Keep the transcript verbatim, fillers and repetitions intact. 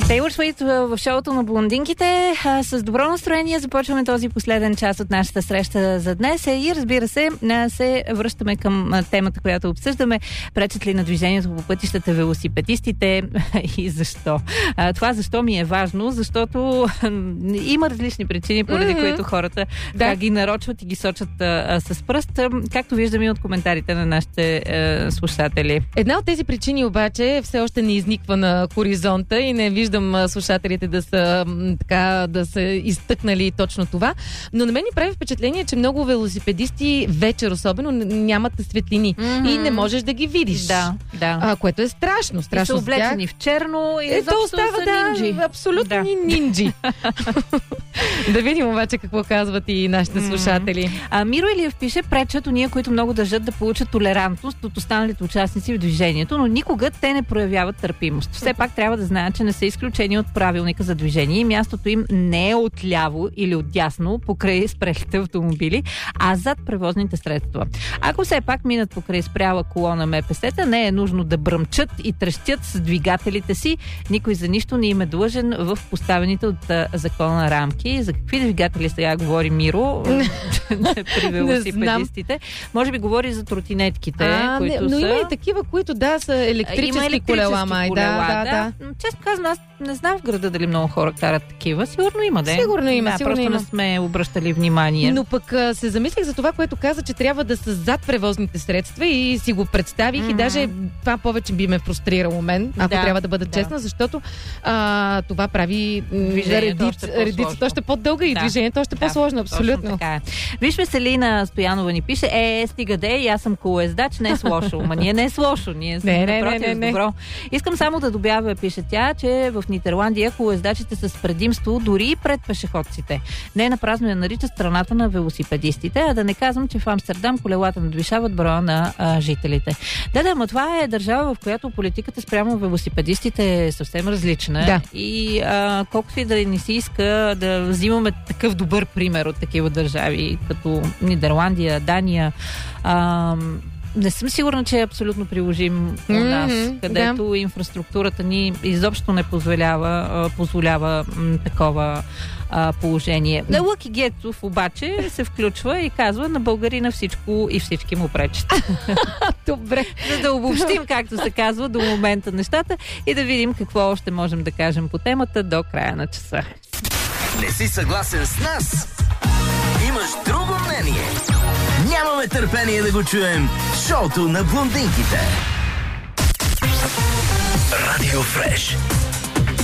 Тейлор Суифт в шоуто на блондинките. С добро настроение започваме този последен час от нашата среща за днес. И разбира се, се връщаме към темата, която обсъждаме. Пречат ли на движението по пътищата велосипедистите и защо? Това защо ми е важно, защото има различни причини, поради mm-hmm. които хората да. ги нарочват и ги сочат а, с пръст, както виждаме от коментарите на нашите а, слушатели. Една от тези причини обаче все още не изниква на хоризонта и не виждам слушателите да са така, да са изтъкнали точно това, но на мен ми прави впечатление, че много велосипедисти вечер особено нямат светлини mm-hmm. и не можеш да ги видиш. Да, да. А, което е страшно. страшно и са облечени в черно и е, то остава, да, нинджи. Абсолютно да. нинджи. Да видим обаче какво казват и нашите mm-hmm. слушатели. А, Миро Илиев пише: пречат уния, които много държат да получат толерантност от останалите участници в движението, но никога те не проявяват търпимост. Все пак трябва да знаят, че не са изключени от правилника за движение и мястото им не е отляво или отдясно покрай спрелите автомобили, а зад превозните средства. Ако все пак минат покрай спряла колона МПС-та, не е нужно да бръмчат и трещят с двигателите си. Никой за нищо не им е длъжен в поставените от а, закона рамки. За какви двигатели сега говори Миро при велосипедистите? Може би говори за тротинетките, а, които не, но са... има и такива, които да, са електрически, има електрически колела, май. колела, да, да, да, да. Честно казвам, аз не знам в града дали много хора карат такива. Сигурно има, да. Сигурно има, да, сигурно просто има. не сме обръщали внимание. Но пък а, се замислих за това, което каза, че трябва да са зад превозните средства и си го представих mm-hmm. и даже това повече би ме фрустрирало мен, ако да, трябва да бъда да. честна, защото а, това прави редицата още по-дълга и да. движението още да, по-сложно, абсолютно. Така е. Виж, Веселина Стоянова ни пише: е, стига де, и аз съм колоездач, не е с лошо. Ма ние не е с лошо, ние сме не, напротив не, не, не. добро. Искам само да добавя, пише тя, че в Нидерландия колоездачите са с предимство дори и пред пешеходците. Не напразно я нарича страната на велосипедистите, а да не казвам, че в Амстердам колелата надвишават броя на а, жителите. Да, да, но това е държава, в която политиката спрямо велосипедистите е съвсем различна. Да. И а, колкото и да ни се иска да взимаме такъв добър пример от такива държави, като Нидерландия, Дания, а, не съм сигурна, че е абсолютно приложим у нас, mm-hmm, където да. инфраструктурата ни изобщо не позволява, а, позволява м, такова а, положение. На Лъки Гецов обаче се включва и казва: на българина всичко и всички му пречат. Добре. За да обобщим, както се казва, до момента нещата и да видим какво още можем да кажем по темата до края на часа. Не си съгласен с нас? Имаш друго мнение? Нямаме търпение да го чуем в шоуто на блондинките. Радио Фреш.